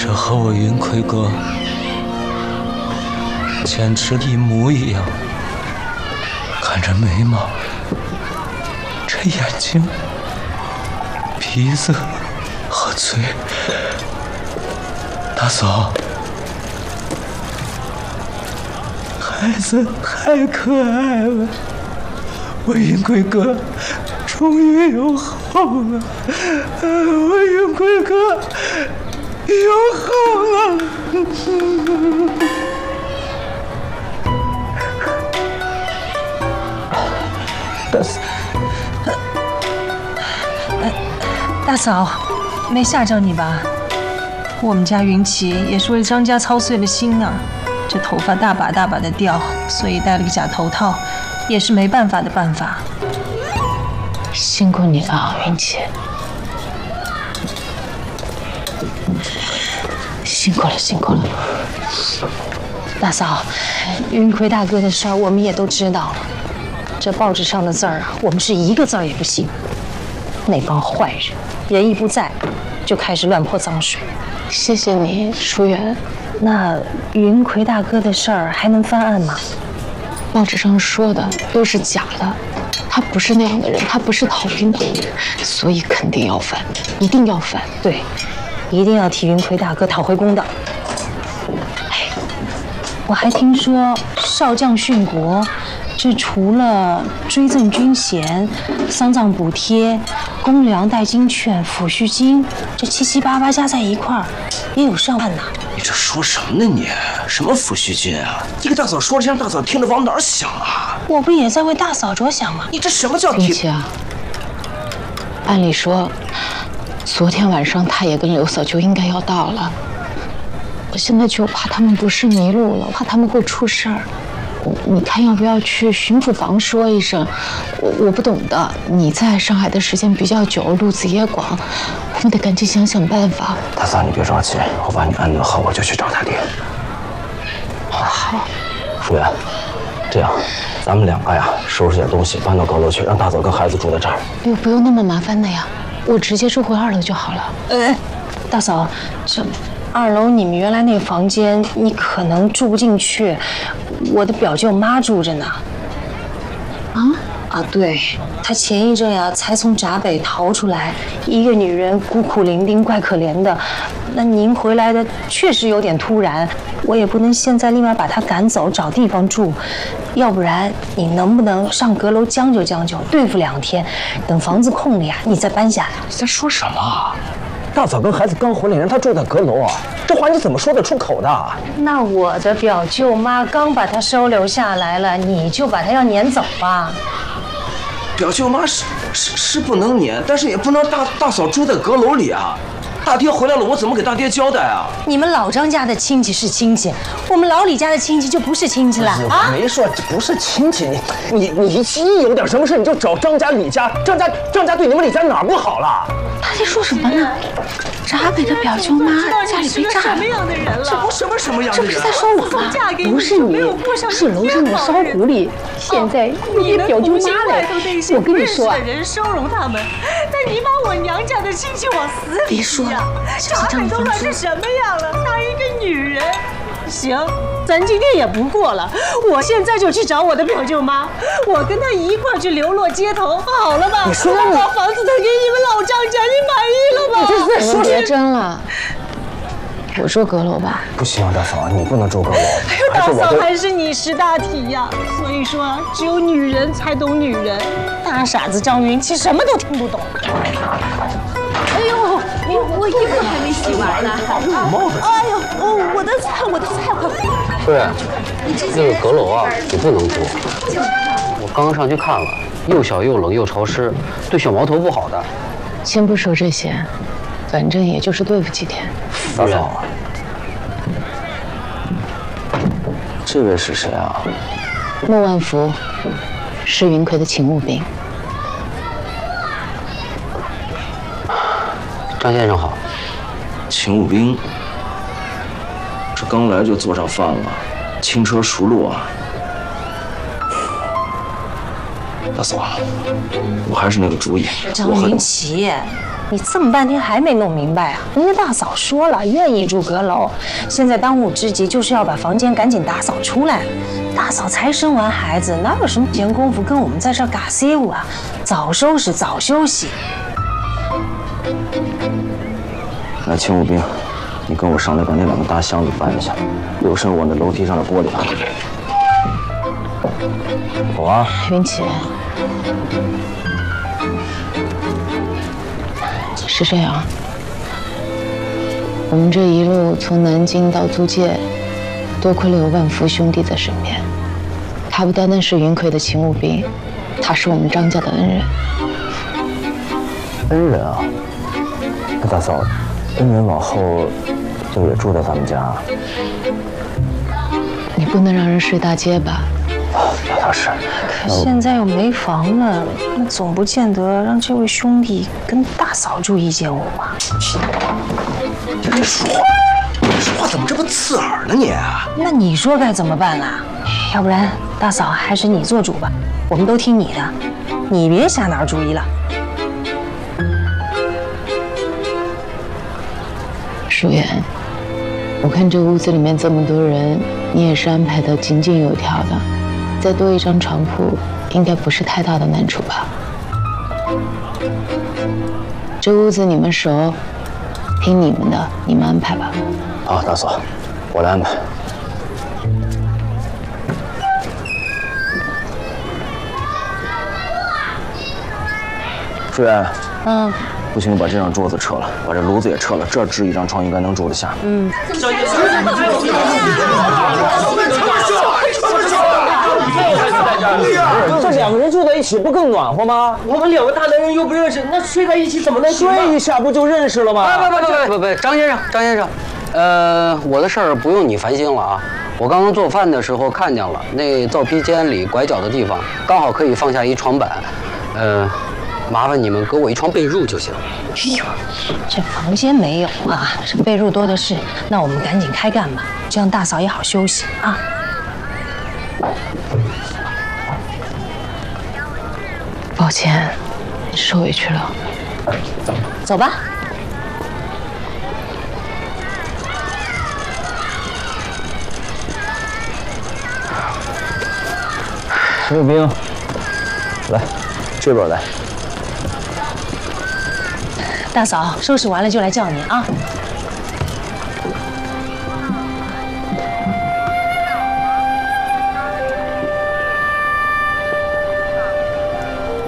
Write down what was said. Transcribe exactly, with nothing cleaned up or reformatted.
这和我云奎哥简直一模一样。看这眉毛，这眼睛，鼻子和嘴。大嫂，孩子太可爱了，我云奎哥终于有后了，我云奎哥有后了。大嫂， 大嫂，没吓着你吧？我们家云奇也是为张家操碎了心啊，这头发大把大把的掉，所以戴了个假头套，也是没办法的办法。 辛苦你了，云奇，辛苦了，辛苦了。大嫂，云奎大哥的事儿我们也都知道了。这报纸上的字儿啊，我们是一个字儿也不信。那帮坏人，人一不在，就开始乱泼脏水。谢谢你，淑媛。那云奎大哥的事儿还能翻案吗？报纸上说的都是假的，他不是那样的人，他不是逃兵的，所以肯定要翻，一定要翻。对，一定要替云奎大哥讨回公道。哎，我还听说少将殉国。这除了追赠军衔、丧葬补贴、公粮代金券、抚恤金，这七七八八加在一块儿，也有上万呐！ 你这说什么呢你？什么抚恤金啊？你给大嫂说这让大嫂听着往哪儿想啊？ 我不也在为大嫂着想吗？ 你这什么叫云奇啊？按理说，昨天晚上太爷跟刘嫂就应该要到了，我现在就怕他们不是迷路了，怕他们会出事儿。你看要不要去巡抚房说一声？我我不懂的。你在上海的时间比较久，路子也广，我们得赶紧想想办法。 大嫂，你别着急，我把你安顿好，我就去找他爹。 好。 淑媛，这样，咱们两个呀，收拾点东西搬到阁楼去，让大嫂跟孩子住在这儿。 哎呦，不用那么麻烦的呀，我直接住回二楼就好了。 哎，大嫂，这。二楼你们原来那个房间，你可能住不进去，我的表舅妈住着呢。啊啊，对，她前一阵呀才从闸北逃出来，一个女人孤苦伶仃，怪可怜的。那您回来的确实有点突然，我也不能现在立马把她赶走，找地方住。要不然你能不能上阁楼将就将就，对付两天，等房子空了呀，你再搬下来。 你在说什么？大嫂跟孩子刚回来，让她住在阁楼啊，这话你怎么说得出口的？ 那我的表舅妈刚把她收留下来了，你就把她要撵走吧？ 表舅妈是是是不能撵，但是也不能大大嫂住在阁楼里啊。大爹回来了，我怎么给大爹交代啊？ 你们老张家的亲戚是亲戚，我们老李家的亲戚就不是亲戚了啊！ 我没说这不是亲戚，你你你一有点什么事你就找张家李家，张家张家对你们李家哪儿不好了？ 他在说什么呢？闸北的表舅妈家里被炸了， 这不什么什么样的人？ 这不是在说我吗？不是你，是楼上的烧狐狸。现在又给表舅妈来，我跟你说啊， 人收容他们，但你把我娘家的亲戚往死里别说了， 闸北都乱成什么样了？她一个女人。行，咱今天也不过了。我现在就去找我的表舅妈，我跟她一块去流落街头，好了吧？ 你说我把房子都给你们老张家，你满意了吧？ 你这在说别争了，我住阁楼吧。 不行啊，大嫂，你不能住阁楼。 哎呦，大嫂还是你识大体呀。所以说啊，只有女人才懂女人。大傻子张云奇什么都听不懂。哎呦，我我衣服还没洗完呢。哎呦，哦，我的菜，我的菜，快！ 对，那个阁楼啊，你不能住。我刚刚上去看了，又小又冷又潮湿，对小毛头不好的。 先不说这些，反正也就是对付几天。 大嫂，这位是谁啊？ 莫万福，是云奎的勤务兵。 张先生好。 勤务兵，这刚来就坐上饭了，轻车熟路啊。大嫂，我还是那个主意。 张云奇， 你这么半天还没弄明白啊？人家大嫂说了，愿意住阁楼，现在当务之急就是要把房间赶紧打扫出来。大嫂才生完孩子，哪有什么闲工夫跟我们在这儿嘎西舞啊？早收拾早休息。 那勤务兵，你跟我上来把那两个大箱子搬一下，留神我那楼梯上的玻璃啊。走啊！ 云起，是这样，我们这一路从南京到租界，多亏了有万福兄弟在身边。他不单单是云魁的勤务兵，他是我们张家的恩人。 恩人啊！那大嫂，恩人往后就也住在咱们家？ 你不能让人睡大街吧？ 那倒是。 可现在又没房了，那总不见得让这位兄弟跟大嫂住一间屋吧？ 这这说话，说话怎么这么刺耳呢你啊？ 那你说该怎么办啊？要不然大嫂还是你做主吧，我们都听你的，你别瞎拿主意了。 舒言，我看这屋子里面这么多人，你也是安排的井井有条的，再多一张床铺，应该不是太大的难处吧？这屋子你们熟，听你们的，你们安排吧。 好，大嫂，我来安排。舒言， 嗯， 不行，把这张桌子撤了，把这炉子也撤了，这儿支一张床应该能住得下。 嗯。 这两个人住在一起不更暖和吗？ 我们两个大男人又不认识，那睡在一起怎么能行啊？ 睡一下不就认识了吗？ 不不不不不不，张先生，张先生，呃，我的事儿不用你烦心了啊。我刚刚做饭的时候看见了，那灶批间里拐角的地方刚好可以放下一床板，呃，麻烦你们给我一床被褥就行。 哎呦，这房间没有啊，这被褥多的是。那我们赶紧开干吧，这样大嫂也好休息啊。 抱歉，受委屈了。 走吧。 勤务兵，来，这边来。 大嫂，收拾完了就来叫你啊。